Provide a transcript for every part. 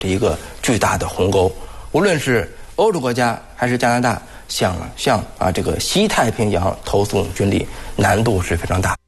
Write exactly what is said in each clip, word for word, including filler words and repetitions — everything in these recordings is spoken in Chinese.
这一个巨大的鸿沟。无论是欧洲国家还是加拿大，想向啊这个西太平洋投送军力，难度是非常大。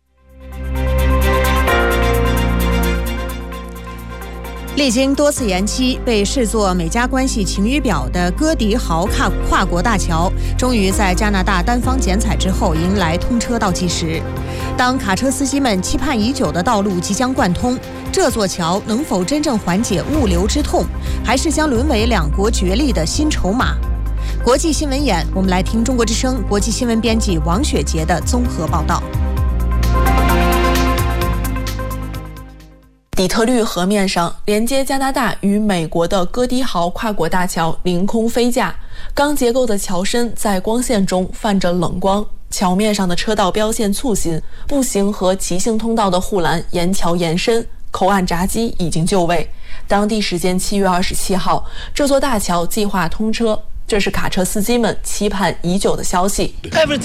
历经多次延期，被视作美加关系晴雨表的哥迪豪跨跨国大桥，终于在加拿大单方剪彩之后迎来通车倒计时。当卡车司机们期盼已久的道路即将贯通，这座桥能否真正缓解物流之痛，还是将沦为两国角力的新筹码？国际新闻眼，我们来听中国之声国际新闻编辑王雪杰的综合报道。 底特律河面上，连接加拿大与美国的哥迪豪跨国大桥凌空飞架，钢结构的桥身在光线中泛着冷光，桥面上的车道标线簇新，步行和骑行通道的护栏沿桥延伸，口岸闸机已经就位。当地时间七月二十七号，这座大桥计划通车。这是卡车司机们期盼已久的消息。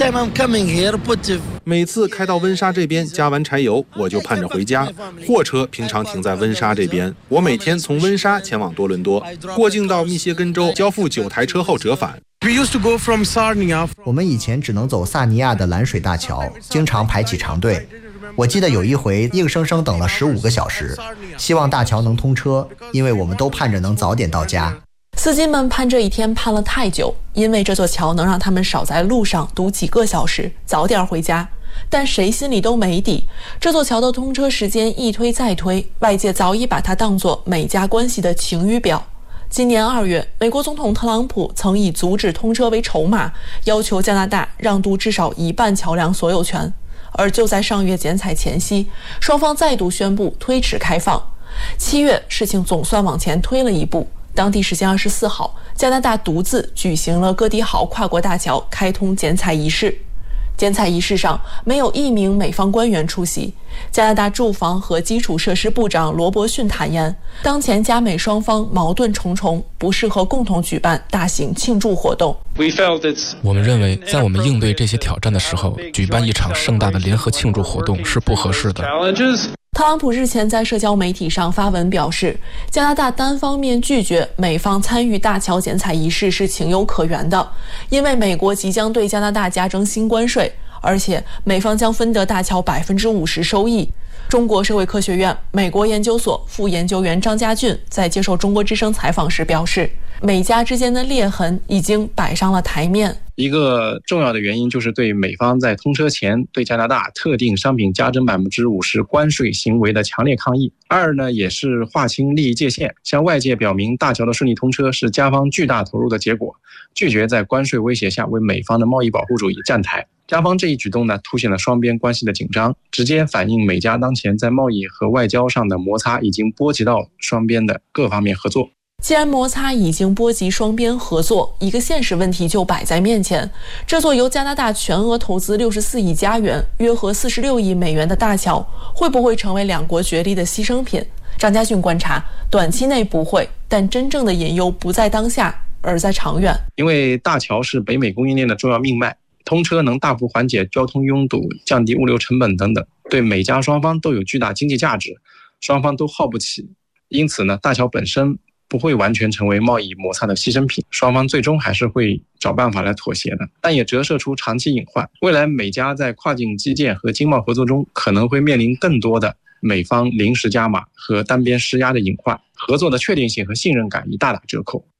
每次开到温莎这边加完柴油，我就盼着回家。货车平常停在温莎这边，我每天从温莎前往多伦多，过境到密歇根州，交付九台车后折返。 我们以前只能走萨尼亚的蓝水大桥，经常排起长队。我记得有一回硬生生等了十五个小时，希望大桥能通车，因为我们都盼着能早点到家。 司机们盼这一天盼了太久，因为这座桥能让他们少在路上堵几个小时，早点回家。但谁心里都没底，这座桥的通车时间一推再推，外界早已把它当作美加关系的晴雨表。今年二月，美国总统特朗普曾以阻止通车为筹码，要求加拿大让渡至少一半桥梁所有权。而就在上月剪彩前夕，双方再度宣布推迟开放。七月，事情总算往前推了一步。当地时间二十四号，加拿大独自举行了哥迪豪跨国大桥开通剪彩仪式。剪彩仪式上没有一名美方官员出席。加拿大住房和基础设施部长罗伯逊坦言，当前加美双方矛盾重重，不适合共同举办大型庆祝活动。 我们认为，在我们应对这些挑战的时候，举办一场盛大的联合庆祝活动是不合适的。 特朗普日前在社交媒体上发文表示，加拿大单方面拒绝美方参与大桥剪彩仪式是情有可原的，因为美国即将对加拿大加征新关税，而且美方将分得大桥百分之五十收益。中国社会科学院美国研究所副研究员张家俊在接受中国之声采访时表示，美加之间的裂痕已经摆上了台面。 一个重要的原因就是对美方在通车前对加拿大特定商品加征百分之五十关税行为的强烈抗议。二呢，也是划清利益界限，向外界表明大桥的顺利通车是加方巨大投入的结果，拒绝在关税威胁下为美方的贸易保护主义站台。加方这一举动呢，凸显了双边关系的紧张，直接反映美加当前在贸易和外交上的摩擦已经波及到双边的各方面合作。 既然摩擦已经波及双边合作，一个现实问题就摆在面前：这座由加拿大全额投资六十四亿加元，约合四十六亿美元的大桥，会不会成为两国角力的牺牲品？张家俊观察，短期内不会，但真正的隐忧不在当下，而在长远。 因为大桥是北美供应链的重要命脉，通车能大幅缓解交通拥堵，降低物流成本等等，对美加双方都有巨大经济价值，双方都耗不起。因此呢，大桥本身不会完全成为贸易摩擦的牺牲品，双方最终还是会找办法来妥协的，但也折射出长期隐患。未来美加在跨境基建和经贸合作中可能会面临更多的美方临时加码和单边施压的隐患，合作的确定性和信任感已大打折扣。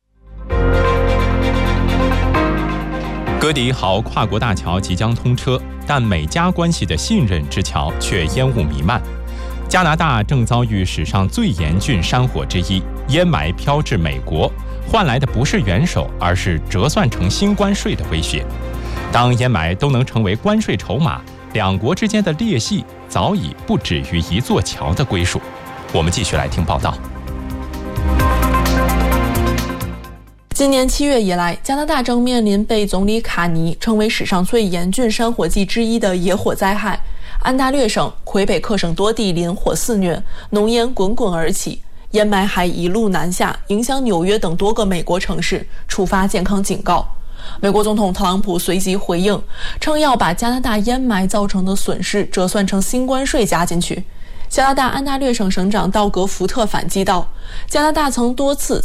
哥迪豪跨国大桥即将通车，但美加关系的信任之桥却烟雾弥漫。加拿大正遭遇史上最严峻山火之一，烟霾飘至美国，换来的不是元首，而是折算成新关税的威胁。当烟霾都能成为关税筹码，两国之间的裂隙早已不止于一座桥的归属。我们继续来听报道。 今年七月以来，加拿大正面临被总理卡尼称为史上最严峻山火季之一的野火灾害。安大略省、魁北克省多地林火肆虐，浓烟滚滚而起，烟霾还一路南下，影响纽约等多个美国城市，触发健康警告。美国总统特朗普随即回应，称要把加拿大烟霾造成的损失折算成新关税加进去。加拿大安大略省省长道格福特反击道，加拿大曾多次